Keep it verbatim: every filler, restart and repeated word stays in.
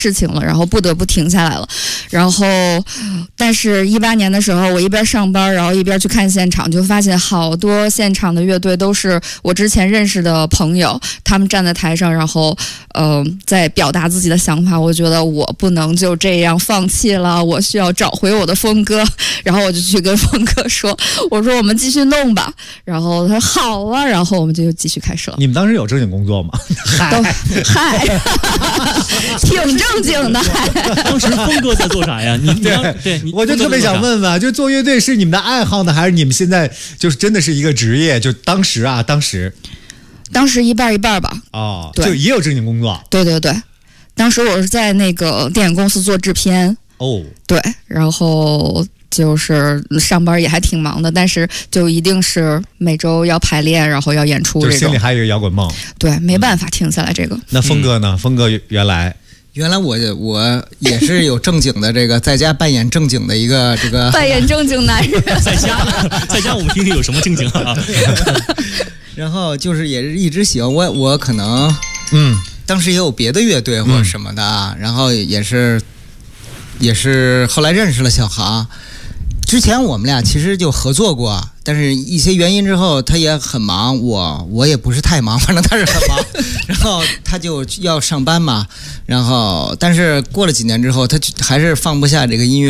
事情了，然后不得不停下来了。然后，但是一八年的时候，我一边上班，然后一边去看现场，就发现好多现场的乐队都是我之前认识的朋友，他们站在台上，然后，嗯、呃，在表达自己的想法。我觉得我不能就这样放弃了，我需要找回我的风格。然后我就去跟峰哥说，我说我们继续弄吧。然后他说好啊，然后我们就继续开始了。 你们当时有正经工作吗？ 都嗨，挺正经的。 当时峰哥在做啥呀？你对对， 我就特别想问问，就做乐队是你们的爱好呢，还是你们现在就是真的是一个职业？就当时啊，当时， 当时一半一半吧。 哦， 对， 就也有正经工作。 对对对，当时我是在那个电影公司做制片。 哦， 对，然后就是上班也还挺忙的，但是就一定是每周要排练，然后要演出， 就是心里还有一个摇滚梦。 对，没办法停下来这个。 嗯、那峰哥呢？峰哥原来。 原来我我也是有正经的这个在家扮演正经的一个这个扮演正经男人， 在家在家我们听听有什么正经啊？ 然后就是也是一直喜欢我我可能嗯， 当时也有别的乐队或者什么的啊，嗯、然后也是也是后来认识了小航。之前我们俩其实就合作过，但是一些原因之后他也很忙，我我也不是太忙，反正他是很忙，然后他就要上班嘛，然后但是过了几年之后，他还是放不下这个音乐。